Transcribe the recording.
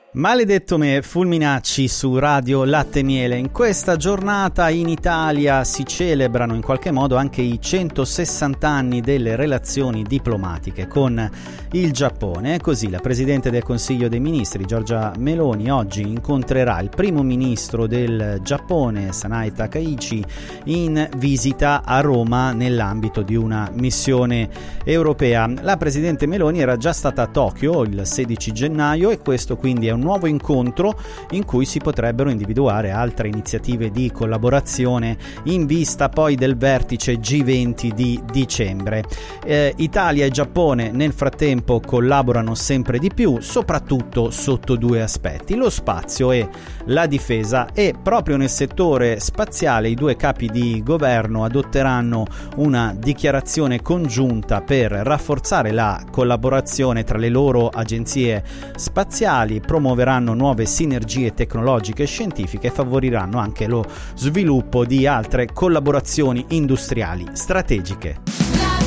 Maledetto me, Fulminacci su Radio Latte Miele. In questa giornata in Italia si celebrano in qualche modo anche i 160 anni delle relazioni diplomatiche con il Giappone. Così la Presidente del Consiglio dei Ministri, Giorgia Meloni, oggi incontrerà il primo ministro del Giappone, Sanae Takaichi, in visita a Roma nell'ambito di una missione europea. La Presidente Meloni era già stata a Tokyo il 16 gennaio e questo quindi è un nuovo incontro in cui si potrebbero individuare altre iniziative di collaborazione in vista poi del vertice G20 di dicembre. Italia e Giappone nel frattempo collaborano sempre di più, soprattutto sotto due aspetti: lo spazio e la difesa, e proprio nel settore spaziale i due capi di governo adotteranno una dichiarazione congiunta per rafforzare la collaborazione tra le loro agenzie spaziali, promuoveranno nuove sinergie tecnologiche e scientifiche e favoriranno anche lo sviluppo di altre collaborazioni industriali strategiche.